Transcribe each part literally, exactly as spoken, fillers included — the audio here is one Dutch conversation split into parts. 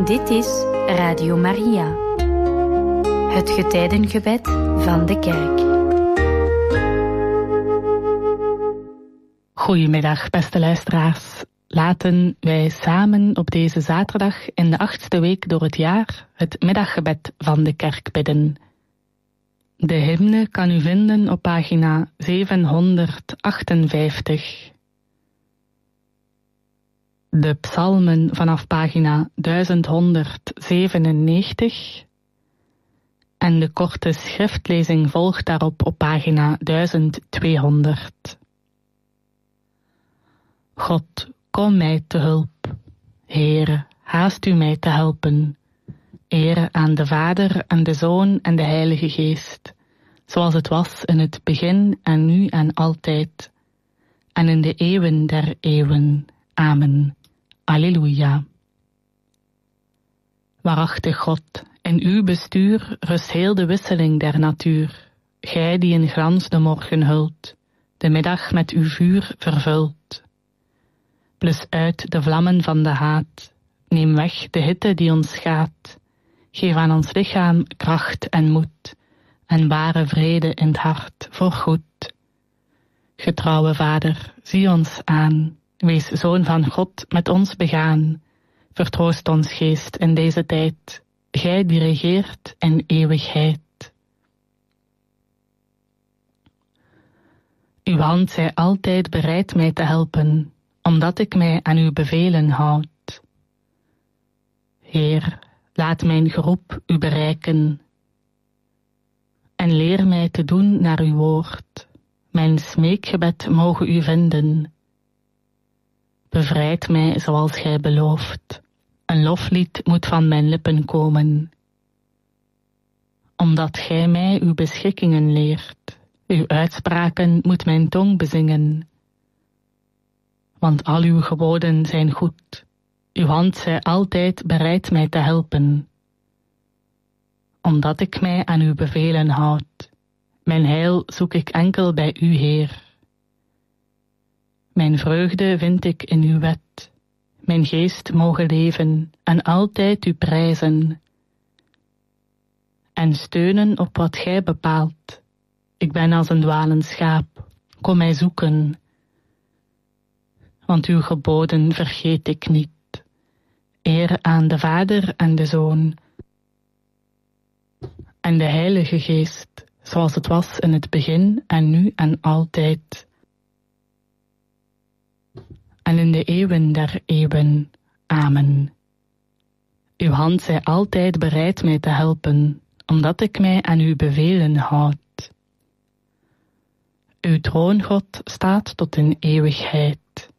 Dit is Radio Maria, het getijdengebed van de kerk. Goedemiddag, beste luisteraars. Laten wij samen op deze zaterdag in de achtste week door het jaar het middaggebed van de kerk bidden. De hymne kan u vinden op pagina zevenhonderdachtenvijftig. De psalmen vanaf pagina duizend honderdzevenennegentig en de korte schriftlezing volgt daarop op pagina duizend tweehonderd. God, kom mij te hulp. Heere, haast u mij te helpen. Ere aan de Vader en de Zoon en de Heilige Geest, zoals het was in het begin en nu en altijd, en in de eeuwen der eeuwen. Amen. Alleluia. Waarachtig God, in uw bestuur rust heel de wisseling der natuur. Gij die in glans de morgen hult, de middag met uw vuur vervult. Blus uit de vlammen van de haat, neem weg de hitte die ons schaadt. Geef aan ons lichaam kracht en moed, en ware vrede in het hart voorgoed. Getrouwe Vader, zie ons aan. Wees Zoon van God met ons begaan. Vertroost ons geest in deze tijd. Gij die regeert in eeuwigheid. Uw hand zij altijd bereid mij te helpen, omdat ik mij aan uw bevelen houd. Heer, laat mijn geroep u bereiken. En leer mij te doen naar uw woord. Mijn smeekgebed mogen u vinden. Bevrijd mij zoals gij belooft. Een loflied moet van mijn lippen komen. Omdat gij mij uw beschikkingen leert. Uw uitspraken moet mijn tong bezingen. Want al uw geboden zijn goed. Uw hand zij altijd bereid mij te helpen. Omdat ik mij aan uw bevelen houd. Mijn heil zoek ik enkel bij u, Heer. Mijn vreugde vind ik in uw wet. Mijn geest mogen leven en altijd u prijzen. En steunen op wat gij bepaalt. Ik ben als een dwalend schaap, kom mij zoeken. Want uw geboden vergeet ik niet. Eer aan de Vader en de Zoon. En de Heilige Geest, zoals het was in het begin en nu en altijd. En in de eeuwen der eeuwen. Amen. Uw hand zij altijd bereid mij te helpen, omdat ik mij aan uw bevelen houd. Uw troon, God, staat tot in eeuwigheid.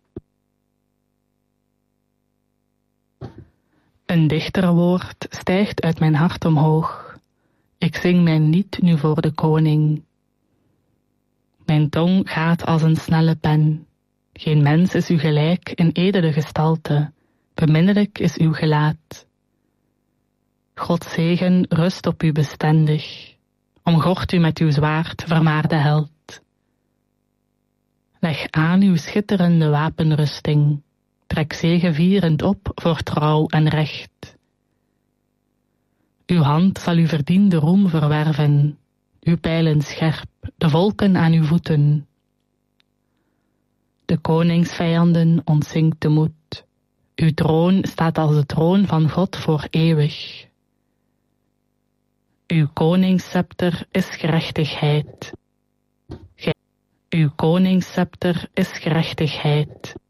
Een dichter woord stijgt uit mijn hart omhoog. Ik zing mijn lied nu voor de koning. Mijn tong gaat als een snelle pen. Geen mens is u gelijk in edele gestalte, beminnelijk is uw gelaat. Gods zegen rust op u bestendig, omgord u met uw zwaard, vermaarde held. Leg aan uw schitterende wapenrusting, trek zegevierend op voor trouw en recht. Uw hand zal uw verdiende roem verwerven, uw pijlen scherp, de volken aan uw voeten. De koningsvijanden ontzinkt de moed. Uw troon staat als de troon van God voor eeuwig. Uw koningsscepter is gerechtigheid. Gij, uw koningsscepter is gerechtigheid.